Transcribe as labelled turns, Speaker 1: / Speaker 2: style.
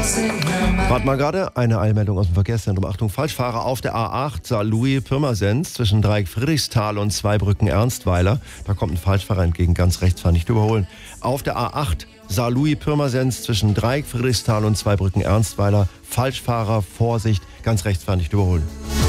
Speaker 1: Warte mal gerade, eine Eilmeldung aus dem Verkehrszentrum. Achtung, Falschfahrer auf der A8 Saarlouis-Pirmasens zwischen Dreieck Friedrichsthal und Zweibrücken Ernstweiler. Da kommt ein Falschfahrer entgegen, ganz rechts, fahren nicht überholen. Auf der A8 Saarlouis-Pirmasens zwischen Dreieck Friedrichsthal und Zweibrücken Ernstweiler. Falschfahrer, Vorsicht, ganz rechts, fahren nicht überholen.